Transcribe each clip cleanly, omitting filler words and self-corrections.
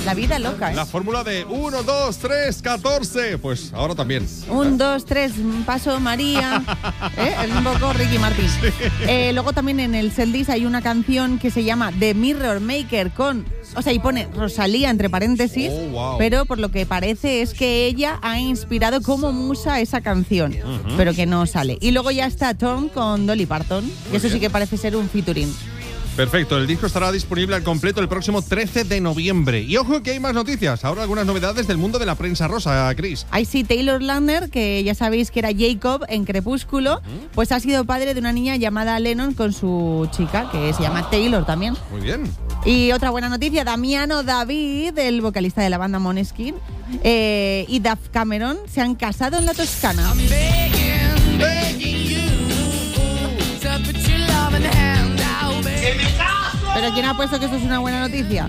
La vida loca, ¿eh? La fórmula de 1, 2, 3, 14. Pues ahora también. 1, 2, 3, paso María. Es un poco Ricky Martin. Sí. Luego también en el setlist hay una canción que se llama The Mirror Maker y pone Rosalía entre paréntesis, wow. Pero por lo que parece es que ella ha inspirado como musa esa canción, pero que no sale. Y luego ya está Tom con Dolly Parton, que eso sí que parece ser un featuring. Perfecto, el disco estará disponible al completo el próximo 13 de noviembre. Y ojo que hay más noticias, ahora algunas novedades del mundo de la prensa rosa, Chris. Ahí sí, Taylor Lautner, que ya sabéis que era Jacob en Crepúsculo, pues ha sido padre de una niña llamada Lennon con su chica, que se llama Taylor también. Muy bien. Y otra buena noticia, Damiano David, el vocalista de la banda Måneskin, y Duff Cameron se han casado en la Toscana. ¿Pero quién ha puesto que eso es una buena noticia?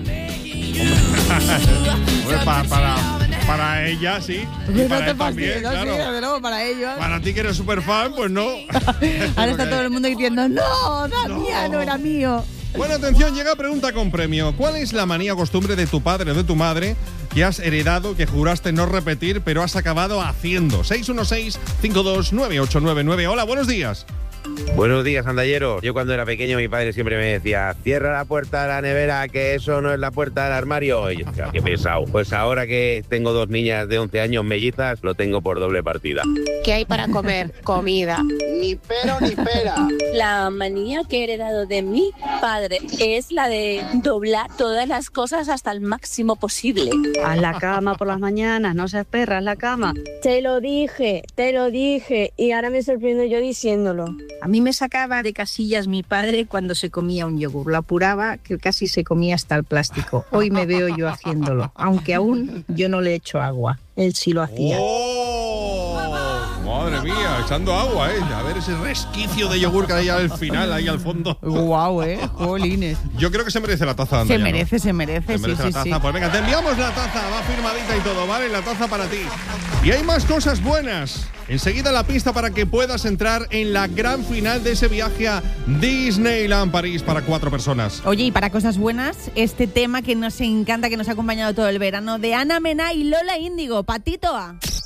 Bueno, para ella sí. Y para él también, claro. Sí, pero para ellos. Para ti que eres súper fan, pues no. Ahora está todo el mundo diciendo, no, Damiano era mío. Bueno, atención, llega pregunta con premio. ¿Cuál es la manía o costumbre de tu padre o de tu madre que has heredado, que juraste no repetir, pero has acabado haciendo? 616-529899. Hola, buenos días. Buenos días, andallero. Yo cuando era pequeño mi padre siempre me decía: cierra la puerta de la nevera, que eso no es la puerta del armario. Y yo decía, qué pesado. Pues ahora que tengo 2 niñas de 11 años mellizas, lo tengo por doble partida. ¿Qué hay para comer? Comida. Ni pero ni pera. La manía que he heredado de mi padre es la de doblar todas las cosas hasta el máximo posible. Haz la cama por las mañanas, no seas perra, haz la cama. Te lo dije, y ahora me sorprendo yo diciéndolo. A mí me sacaba de casillas mi padre cuando se comía un yogur. Lo apuraba que casi se comía hasta el plástico. Hoy me veo yo haciéndolo, aunque aún yo no le echo agua. Él sí lo hacía. ¡Oh! Madre mía, echando agua, ¿eh? A ver ese resquicio de yogur que hay al final, ahí al fondo. Guau, jolines. Yo creo que se merece la taza, Andrea, Se merece, sí, la taza. Sí. Pues venga, te enviamos la taza, va firmadita y todo, ¿vale? La taza para ti. Y hay más cosas buenas. Enseguida la pista para que puedas entrar en la gran final de ese viaje a Disneyland París para 4 personas. Oye, y para cosas buenas, este tema que nos encanta, que nos ha acompañado todo el verano, de Ana Mena y Lola Índigo, Patito A.